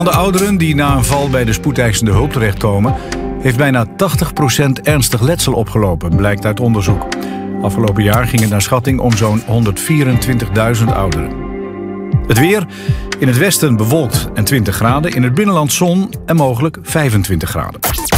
Van de ouderen die na een val bij de spoedeisende hulp terechtkomen, heeft bijna 80% ernstig letsel opgelopen, blijkt uit onderzoek. Afgelopen jaar ging het naar schatting om zo'n 124.000 ouderen. Het weer: in het westen bewolkt en 20 graden, in het binnenland zon en mogelijk 25 graden.